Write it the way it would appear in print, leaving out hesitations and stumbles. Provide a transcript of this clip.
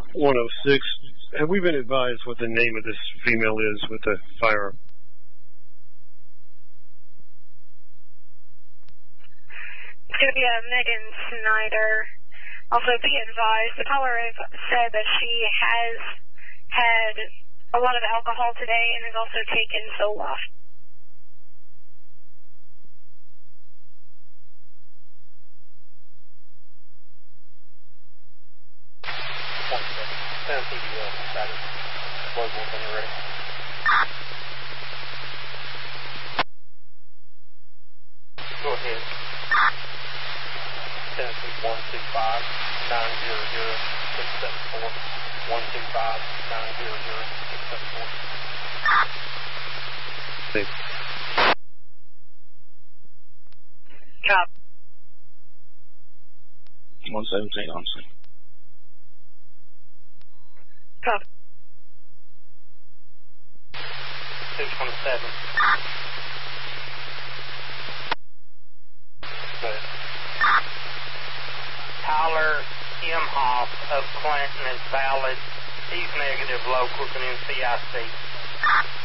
106. Have we been advised what the name of this female is with the firearm? It's going to be Megan Snyder. Also, be advised, the caller has said that she has had a lot of alcohol today and has also taken Zoloft. Go ahead. Tennessee 125-900-674. 125-900-674. Thanks. Cop. 117, honestly. Cop. 627. Good. Tyler Imhoff of Clinton is valid. He's negative locals and NCIC.